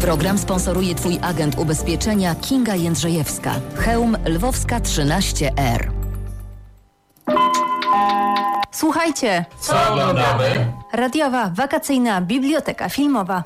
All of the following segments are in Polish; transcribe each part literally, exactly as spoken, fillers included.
Program sponsoruje Twój agent ubezpieczenia Kinga Jędrzejewska. Chełm Lwowska trzynaście R. Słuchajcie, co oglądamy? Radiowa wakacyjna biblioteka filmowa.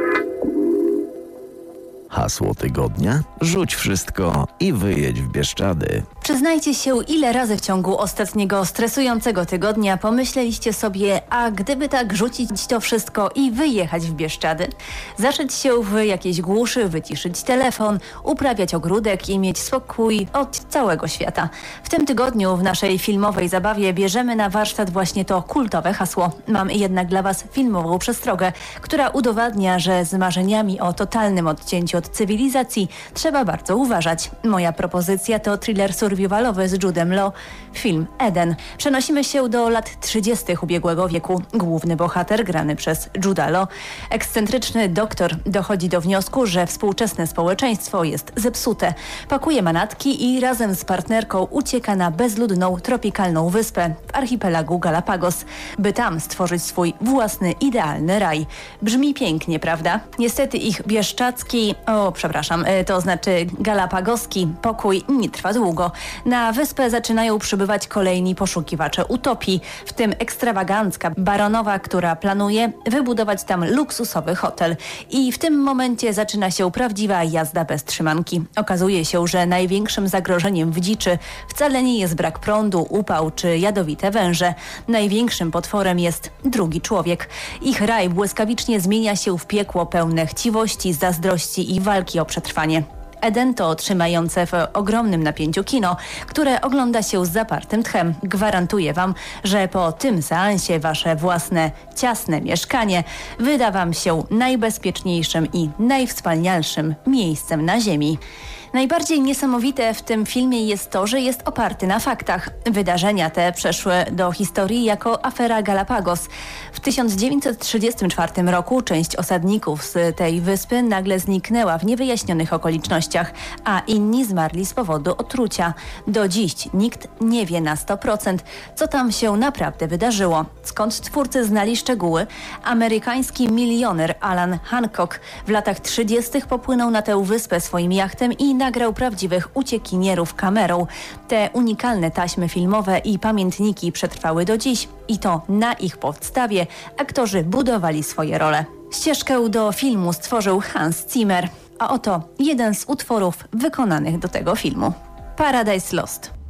Hasło tygodnia? Rzuć wszystko i wyjedź w Bieszczady. Przyznajcie się, ile razy w ciągu ostatniego stresującego tygodnia pomyśleliście sobie, a gdyby tak rzucić to wszystko i wyjechać w Bieszczady? Zaszyć się w jakiejś głuszy, wyciszyć telefon, uprawiać ogródek i mieć spokój od całego świata. W tym tygodniu w naszej filmowej zabawie bierzemy na warsztat właśnie to kultowe hasło. Mam jednak dla Was filmową przestrogę, która udowadnia, że z marzeniami o totalnym odcięciu od cywilizacji trzeba bardzo uważać. Moja propozycja to thriller survivalowy z Judem Law, film Eden. Przenosimy się do lat trzydziestych ubiegłego wieku. Główny bohater, grany przez Juda Law, ekscentryczny doktor, dochodzi do wniosku, że współczesne społeczeństwo jest zepsute. Pakuje manatki i razem z partnerką ucieka na bezludną, tropikalną wyspę w archipelagu Galapagos, by tam stworzyć swój własny, idealny raj. Brzmi pięknie, prawda? Niestety ich bieszczacki, o przepraszam, to znaczy galapagoski pokój nie trwa długo. Na wyspę zaczynają przybywać kolejni poszukiwacze utopii, w tym ekstrawagancka baronowa, która planuje wybudować tam luksusowy hotel. I w tym momencie zaczyna się prawdziwa jazda bez trzymanki. Okazuje się, że największym zagrożeniem w dziczy wcale nie jest brak prądu, upał czy jadowite węże. Największym potworem jest drugi człowiek. Ich raj błyskawicznie zmienia się w piekło pełne chciwości, zazdrości i walki o przetrwanie. Eden to trzymające w ogromnym napięciu kino, które ogląda się z zapartym tchem. Gwarantuję Wam, że po tym seansie Wasze własne, ciasne mieszkanie wyda Wam się najbezpieczniejszym i najwspanialszym miejscem na ziemi. Najbardziej niesamowite w tym filmie jest to, że jest oparty na faktach. Wydarzenia te przeszły do historii jako afera Galapagos. W tysiąc dziewięćset trzydziestym czwartym roku część osadników z tej wyspy nagle zniknęła w niewyjaśnionych okolicznościach, a inni zmarli z powodu otrucia. Do dziś nikt nie wie na sto procent, co tam się naprawdę wydarzyło. Skąd twórcy znali szczegóły? Amerykański milioner Alan Hancock w latach trzydziestych popłynął na tę wyspę swoim jachtem i nagrał prawdziwych uciekinierów kamerą. Te unikalne taśmy filmowe i pamiętniki przetrwały do dziś i to na ich podstawie aktorzy budowali swoje role. Ścieżkę do filmu stworzył Hans Zimmer, a oto jeden z utworów wykonanych do tego filmu. Paradise Lost.